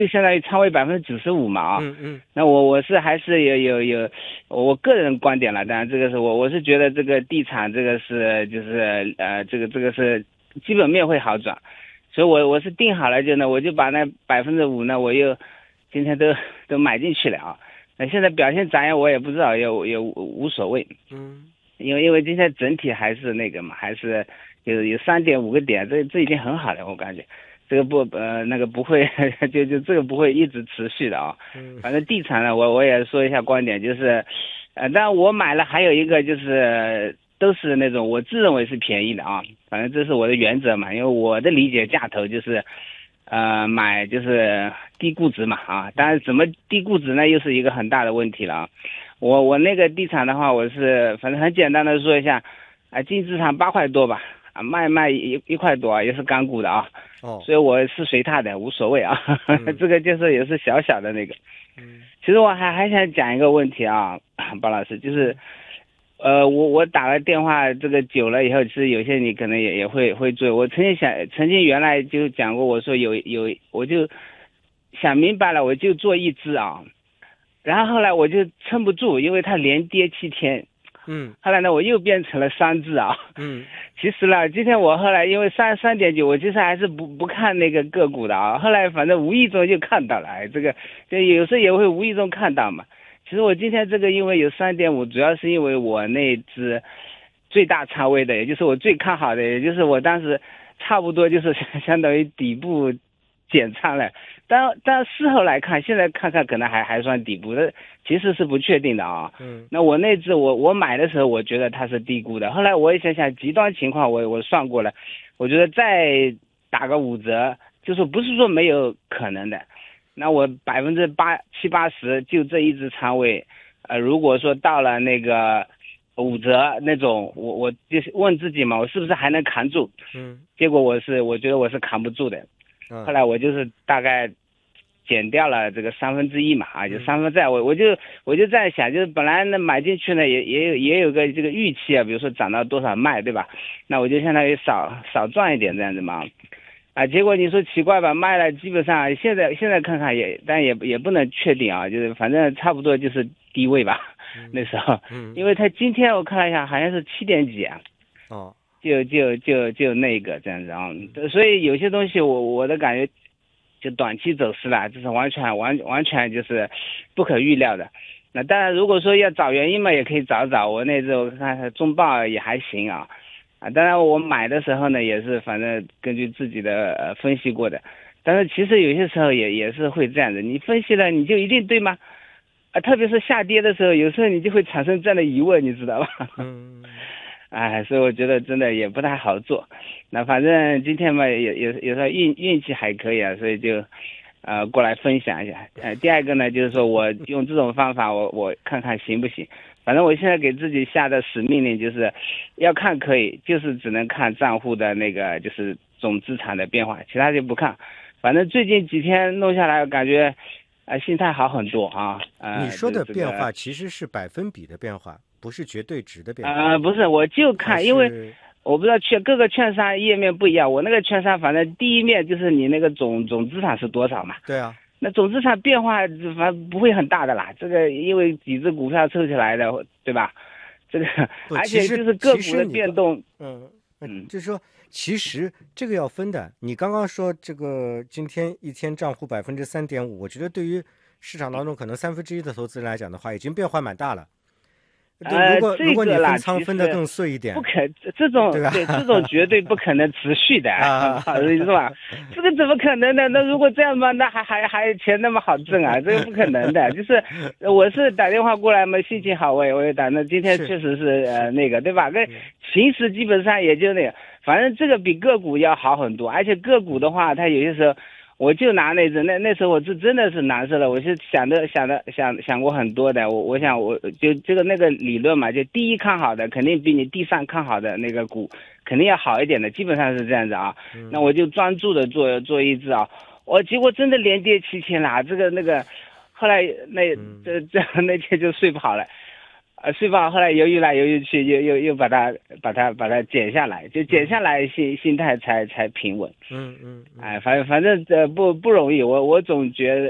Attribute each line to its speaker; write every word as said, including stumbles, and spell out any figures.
Speaker 1: 就相当于仓位百分之九十五嘛啊。
Speaker 2: 嗯嗯。
Speaker 1: 那我我是还是有有有我个人观点了，当然这个是我我是觉得这个地产这个是就是呃这个这个是基本面会好转，所以我我是定好了就呢，我就把那百分之五呢，我又今天都都买进去了啊。那现在表现咋样我也不知道，也也无所谓。
Speaker 2: 嗯。
Speaker 1: 因为因为今天整体还是那个嘛，还是有有三点五个点，这这已经很好了，我感觉。这个不呃那个不会就就这个不会一直持续的啊。反正地产呢，我我也说一下观点，就是，呃，当然我买了还有一个就是都是那种我自认为是便宜的啊，反正这是我的原则嘛，因为我的理解价投就是，呃，买就是低估值嘛啊，当然怎么低估值呢，又是一个很大的问题了啊。我我那个地产的话，我是反正很简单的说一下，啊，净资产八块多吧。啊，卖卖一一块多啊，也是港股的啊，
Speaker 2: 哦，
Speaker 1: 所以我是随他的，无所谓啊。嗯、这个就是也是小小的那个。
Speaker 2: 嗯，
Speaker 1: 其实我还还想讲一个问题啊，包老师，就是，呃，我我打了电话这个久了以后，其实有些你可能也也会会做。我曾经想，曾经原来就讲过，我说有有，我就想明白了，我就做一只啊，然后后来我就撑不住，因为它连跌七天。
Speaker 2: 嗯，
Speaker 1: 后来呢，我又变成了三只啊。
Speaker 2: 嗯，
Speaker 1: 其实呢，今天我后来因为三三点九，我其实还是不不看那个个股的啊。后来反正无意中就看到了，哎，这个就有时候也会无意中看到嘛。其实我今天这个因为有三点五，主要是因为我那只最大仓位的，也就是我最看好的，也就是我当时差不多就是相当于底部减仓了。但但事后来看，现在看看可能还还算底部的，其实是不确定的啊。
Speaker 2: 嗯，
Speaker 1: 那我那只我我买的时候，我觉得它是低估的。后来我也想想极端情况我，我我算过了，我觉得再打个五折，就是不是说没有可能的。那我百分之八七八十就这一只仓位，呃，如果说到了那个五折那种，我我就是问自己嘛，我是不是还能扛住？
Speaker 2: 嗯，
Speaker 1: 结果我是我觉得我是扛不住的。
Speaker 2: 嗯、
Speaker 1: 后来我就是大概减掉了这个三分之一嘛，啊，就三分之二，我我就我就在想，就是本来呢买进去呢也也有也有个这个预期啊，比如说涨到多少卖，对吧？那我就相当于少少赚一点这样子嘛，啊，结果你说奇怪吧，卖了基本上现在现在看看也，但也也不能确定啊，就是反正差不多就是低位吧，嗯、那时候，嗯，因为他今天我看了一下，好像是七点几啊，
Speaker 2: 哦。
Speaker 1: 就就就就那个这样子啊，所以有些东西我我的感觉，就短期走势啦，这是完全完完全就是不可预料的。那当然，如果说要找原因嘛，也可以找找。我那时候看中报也还行啊，啊，当然我买的时候呢，也是反正根据自己的呃分析过的。但是其实有些时候也也是会这样的，你分析了你就一定对吗？啊，特别是下跌的时候，有时候你就会产生这样的疑问，你知道吧？嗯。哎，所以我觉得真的也不太好做。那反正今天嘛，有有有时候运运气还可以啊，所以就，呃，过来分享一下。呃，第二个呢，就是说我用这种方法我，我我看看行不行。反正我现在给自己下的死命令就是，要看可以，就是只能看账户的那个就是总资产的变化，其他就不看。反正最近几天弄下来，感觉，呃，心态好很多啊。呃，
Speaker 2: 你说的变化、
Speaker 1: 这个、
Speaker 2: 其实是百分比的变化。不是绝对值的变化。
Speaker 1: 呃，不是，我就看，因为我不知道券各个券商页面不一样，我那个券商反正第一面就是你那个总总资产是多少嘛。
Speaker 2: 对啊。
Speaker 1: 那总资产变化反正不会很大的啦，这个因为几只股票凑起来的，对吧？这个而且就是个股的变动，
Speaker 2: 嗯嗯，就是说其实这个要分的。你刚刚说这个今天一天账户百分之三点五，我觉得对于市场当中可能三分之一的投资人来讲的话，已经变化蛮大了。
Speaker 1: 呃，
Speaker 2: 如果
Speaker 1: 这
Speaker 2: 如果你
Speaker 1: 个啦，
Speaker 2: 分仓分得更碎一点，
Speaker 1: 不可这种
Speaker 2: 对吧？
Speaker 1: 对这种绝对不可能持续的，
Speaker 2: 啊，
Speaker 1: 是吧？这个怎么可能呢？那如果这样嘛，那还还还钱那么好挣啊？这个不可能的。就是我是打电话过来嘛，心情好，我也我也打。那今天确实是呃那个对吧？跟平时基本上也就那个，反正这个比个股要好很多，而且个股的话，它有些时候。我就拿那只，那那时候我是真的是难受了，我是想的想的想想过很多的，我我想我就这个那个理论嘛，就第一看好的肯定比你第三看好的那个股肯定要好一点的，基本上是这样子啊。嗯、那我就专注的做做一只啊，我结果真的连跌七天了，这个那个，后来那这这那天就睡不好了。 呃，睡不好，后来犹豫来犹豫去，又又又把它把它把它减下来，就减下来心心态才才平稳。
Speaker 2: 嗯嗯，
Speaker 1: 哎，反正反正呃不不容易，我我总觉得。